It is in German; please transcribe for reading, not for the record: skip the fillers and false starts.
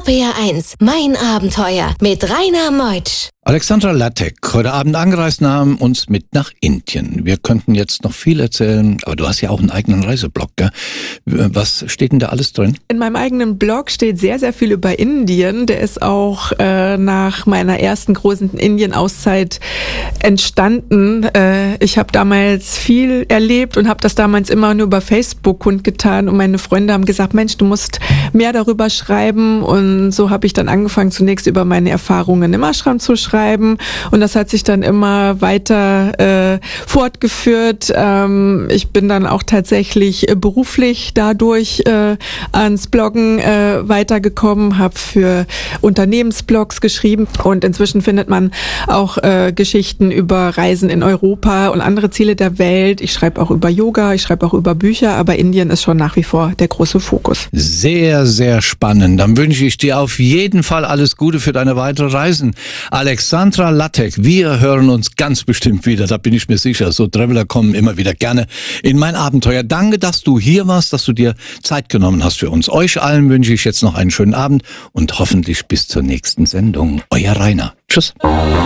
RPR 1, mein Abenteuer mit Rainer Meutsch. Alexandra Lattek, heute Abend angereist, nahm uns mit nach Indien. Wir könnten jetzt noch viel erzählen, aber du hast ja auch einen eigenen Reiseblog, gell? Was steht denn da alles drin? In meinem eigenen Blog steht sehr, sehr viel über Indien. Der ist auch nach meiner ersten großen Indien-Auszeit entstanden. Ich habe damals viel erlebt und habe das damals immer nur über Facebook kundgetan. Und meine Freunde haben gesagt, Mensch, du musst mehr darüber schreiben. Und so habe ich dann angefangen, zunächst über meine Erfahrungen im Ashram zu schreiben. Und das hat sich dann immer weiter fortgeführt. Ich bin dann auch tatsächlich beruflich dadurch ans Bloggen weitergekommen, habe für Unternehmensblogs geschrieben und inzwischen findet man auch Geschichten über Reisen in Europa und andere Ziele der Welt. Ich schreibe auch über Yoga, ich schreibe auch über Bücher, aber Indien ist schon nach wie vor der große Fokus. Sehr, sehr spannend. Dann wünsche ich dir auf jeden Fall alles Gute für deine weiteren Reisen. Alexandra Lattek, wir hören uns ganz bestimmt wieder, da bin ich mir sicher. So Traveler kommen immer wieder gerne in mein Abenteuer. Danke, dass du hier warst, dass du dir Zeit genommen hast für uns. Euch allen wünsche ich jetzt noch einen schönen Abend und hoffentlich bis zur nächsten Sendung. Euer Rainer. Tschüss.